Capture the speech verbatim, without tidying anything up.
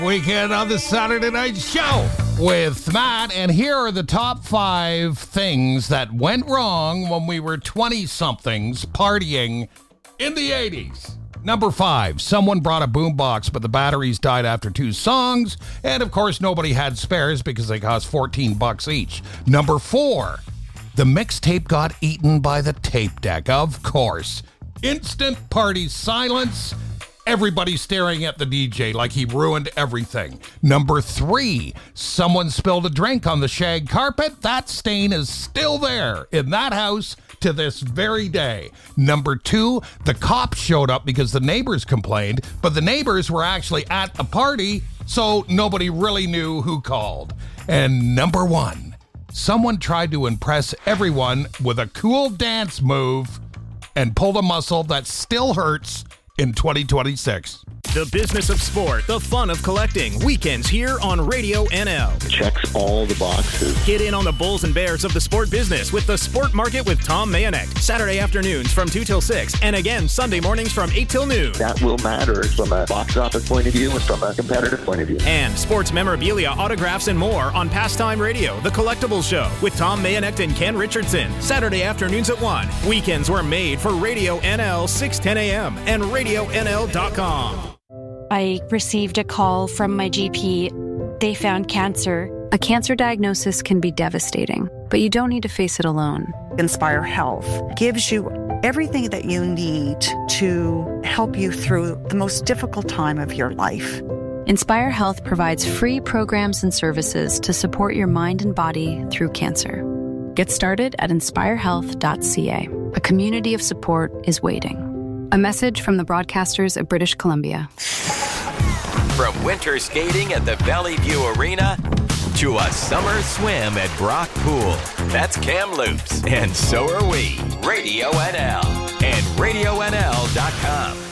Weekend on the Saturday Night Show with Matt, and here are the top five things that went wrong when we were twenty-somethings partying in the eighties. Number five, someone brought a boombox, but the batteries died after two songs, and of course nobody had spares because they cost fourteen bucks each. Number four, the mixtape got eaten by the tape deck, of course. Instant party silence. Everybody staring at the D J like he ruined everything. Number three, someone spilled a drink on the shag carpet. That stain is still there in that house to this very day. Number two, the cops showed up because the neighbors complained, but the neighbors were actually at a party, so nobody really knew who called. And number one, someone tried to impress everyone with a cool dance move and pulled a muscle that still hurts in twenty twenty-six. The business of sport, the fun of collecting. Weekends here on Radio N L. Checks all the boxes. Get in on the bulls and bears of the sport business with the Sport Market with Tom Mayonek. Saturday afternoons from two till six, and again Sunday mornings from eight till noon. That will matter from a box office point of view and from a competitive point of view. And sports memorabilia, autographs, and more on Pastime Radio, the Collectibles Show with Tom Mayonek and Ken Richardson. Saturday afternoons at one. Weekends were made for Radio N L, six ten a.m. and radio N L dot com. I received a call from my G P. They found cancer. A cancer diagnosis can be devastating, but you don't need to face it alone. Inspire Health gives you everything that you need to help you through the most difficult time of your life. Inspire Health provides free programs and services to support your mind and body through cancer. Get started at inspire health dot c a. A community of support is waiting. A message from the broadcasters of British Columbia. From winter skating at the Valley View Arena to a summer swim at Brock Pool. That's Kamloops, and so are we. Radio N L and radio N L dot com.